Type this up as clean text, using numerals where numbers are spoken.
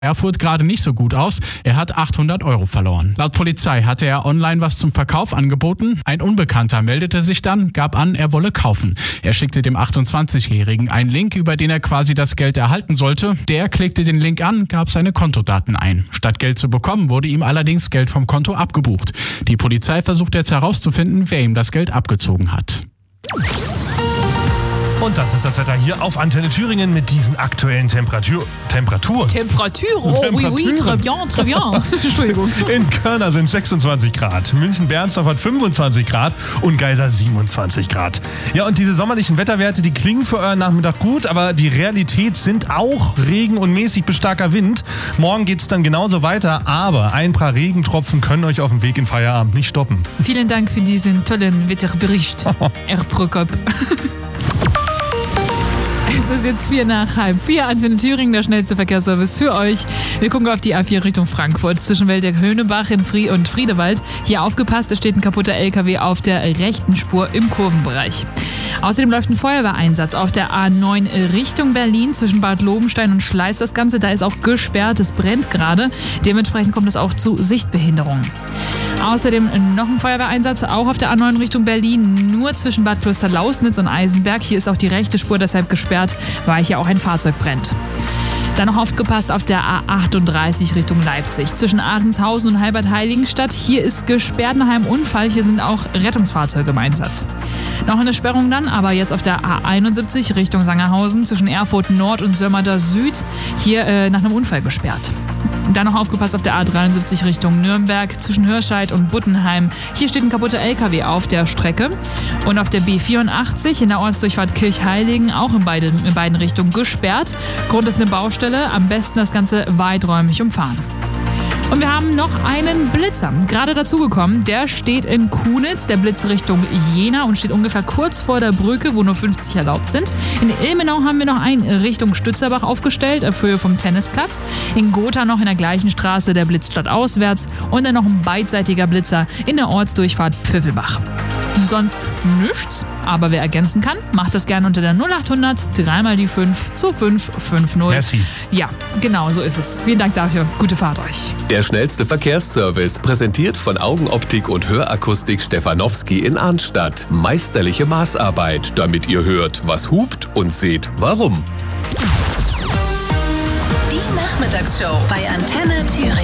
Erfurt gerade nicht so gut aus. Er hat 800 € verloren. Laut Polizei hatte er online was zum Verkauf angeboten. Ein Unbekannter meldete sich dann, gab an, er wolle kaufen. Er schickte dem 28-Jährigen einen Link, über den er quasi das Geld erhalten sollte. Der klickte den Link an, gab seine Kontodaten ein. Statt Geld zu bekommen, wurde ihm allerdings Geld vom Konto abgebucht. Die Polizei versucht jetzt herauszufinden, wer ihm das Geld abgezogen hat. Und das ist das Wetter hier auf Antenne Thüringen mit diesen aktuellen Temperaturen. Oh, oui, très bien. Entschuldigung. In Körner sind 26 Grad, München-Bernsdorf hat 25 Grad und Geisa 27 Grad. Ja, und diese sommerlichen Wetterwerte, die klingen für euren Nachmittag gut, aber die Realität sind auch Regen und mäßig bis starker Wind. Morgen geht es dann genauso weiter, aber ein paar Regentropfen können euch auf dem Weg in Feierabend nicht stoppen. Vielen Dank für diesen tollen Wetterbericht, Herr Prokop. Es ist jetzt 4:05. Antenne Thüringen, der schnellste Verkehrsservice für euch. Wir gucken auf die A4 Richtung Frankfurt zwischen Weldeck-Höhnebach und Friedewald. Hier aufgepasst, es steht ein kaputter LKW auf der rechten Spur im Kurvenbereich. Außerdem läuft ein Feuerwehreinsatz auf der A9 Richtung Berlin zwischen Bad Lobenstein und Schleiz. Das Ganze, da ist auch gesperrt, es brennt gerade. Dementsprechend kommt es auch zu Sichtbehinderungen. Außerdem noch ein Feuerwehreinsatz, auch auf der A9 Richtung Berlin, nur zwischen Bad Klöster-Lausnitz und Eisenberg. Hier ist auch die rechte Spur deshalb gesperrt, weil hier auch ein Fahrzeug brennt. Dann noch aufgepasst auf der A38 Richtung Leipzig. Zwischen Ahrенshausen und Halbert-Heiligenstadt. Hier ist gesperrt nach einem Unfall. Hier sind auch Rettungsfahrzeuge im Einsatz. Noch eine Sperrung dann, aber jetzt auf der A71 Richtung Sangerhausen. Zwischen Erfurt Nord und Sömmerda Süd. Hier nach einem Unfall gesperrt. Dann noch aufgepasst auf der A73 Richtung Nürnberg zwischen Hirscheid und Buttenheim. Hier steht ein kaputter LKW auf der Strecke. Und auf der B84 in der Ortsdurchfahrt Kirchheiligen auch in beiden Richtungen gesperrt. Grund ist eine Baustelle. Am besten das Ganze weiträumig umfahren. Und wir haben noch einen Blitzer, gerade dazugekommen. Der steht in Kunitz, der blitzt Richtung Jena und steht ungefähr kurz vor der Brücke, wo nur 50 erlaubt sind. In Ilmenau haben wir noch einen Richtung Stützerbach aufgestellt, auf Höhe vom Tennisplatz. In Gotha noch in der gleichen Straße der Blitz stadtauswärts und dann noch ein beidseitiger Blitzer in der Ortsdurchfahrt Pfiffelbach. Sonst nichts, aber wer ergänzen kann, macht das gerne unter der 0800 3x5 2550. Merci. Ja, genau so ist es. Vielen Dank dafür. Gute Fahrt euch. Der schnellste Verkehrsservice, präsentiert von Augenoptik und Hörakustik Stefanowski in Arnstadt. Meisterliche Maßarbeit, damit ihr hört, was hupt und seht, warum. Die Nachmittagsshow bei Antenne Thüringen.